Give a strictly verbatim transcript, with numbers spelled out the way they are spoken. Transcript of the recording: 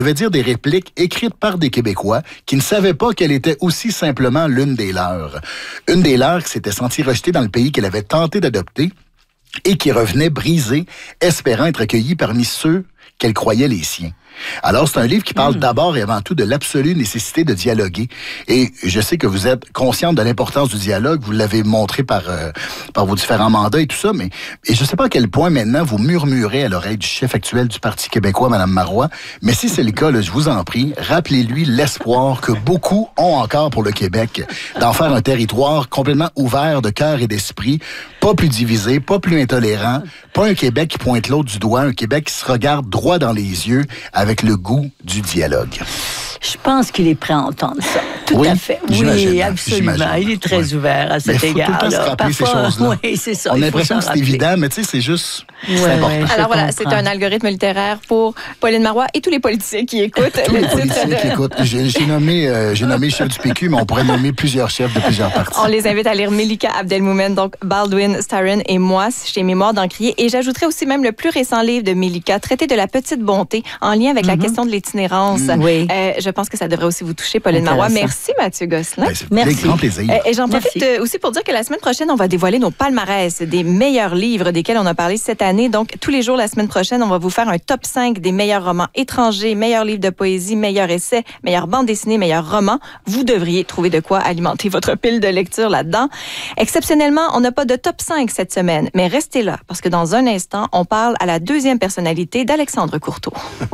veut dire des répliques écrites par des Québécois qui ne savaient pas qu'elle était aussi simplement l'une des leurs. Une des leurs qui s'était sentie rejetée dans le pays qu'elle avait tenté d'adopter et qui revenait brisée, espérant être accueillie parmi ceux qu'elle croyait les siens. Alors, c'est un livre qui parle mmh. d'abord et avant tout de l'absolue nécessité de dialoguer. Et je sais que vous êtes consciente de l'importance du dialogue. Vous l'avez montré par, euh, par vos différents mandats et tout ça. Mais et je ne sais pas à quel point maintenant vous murmurez à l'oreille du chef actuel du Parti québécois, Mme Marois. Mais si c'est le cas, là, je vous en prie, rappelez-lui l'espoir que beaucoup ont encore pour le Québec d'en faire un territoire complètement ouvert de cœur et d'esprit, pas plus divisé, pas plus intolérant, pas un Québec qui pointe l'autre du doigt, un Québec qui se regarde droit dans les yeux avec le goût du dialogue. Je pense qu'il est prêt à entendre ça. Tout oui, à fait. Oui, absolument. J'imagine. Il est très oui. ouvert à cet égard. Il faut tout le temps se rappeler ces choses-là. Oui, c'est ça. On a l'impression que c'est évident, mais tu sais, c'est juste ouais, c'est important. Ouais, Alors voilà, c'est un algorithme littéraire pour Pauline Marois et tous les politiciens qui écoutent. Tous les politiciens de... qui écoutent. J'ai, j'ai nommé, euh, j'ai nommé chef du P Q, mais on pourrait nommer plusieurs chefs de plusieurs partis. On les invite à lire Melika Abdelmoumen, donc Baldwin Starren et moi, chez Mémoire d'Encrier. Et j'ajouterai aussi même le plus récent livre de Melika, Traité de la petite bonté, en lien avec mm-hmm. la question de l'itinérance. Mm. Oui. Euh, je pense que ça devrait aussi vous toucher, Pauline Marois. Merci, Mathieu Gosselin. Ben, c'est Merci. Grand plaisir. Euh, et j'en profite Merci. aussi pour dire que la semaine prochaine, on va dévoiler nos palmarès des meilleurs livres desquels on a parlé cette année. Donc, tous les jours, la semaine prochaine, on va vous faire un top cinq des meilleurs romans étrangers, meilleurs livres de poésie, meilleurs essais, meilleures bandes dessinées, meilleurs romans. Vous devriez trouver de quoi alimenter votre pile de lecture là-dedans. Exceptionnellement, on n'a pas de top cinq cette semaine, mais restez là, parce que dans un instant, on parle à la deuxième personnalité d'Alexandre Courteau.